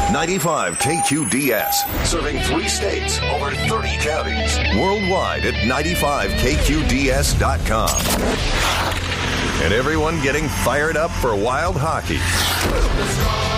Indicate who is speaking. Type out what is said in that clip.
Speaker 1: 95 KQDS, serving 3 states, over 30 counties. Worldwide at 95KQDS.com. And everyone getting fired up for Wild hockey.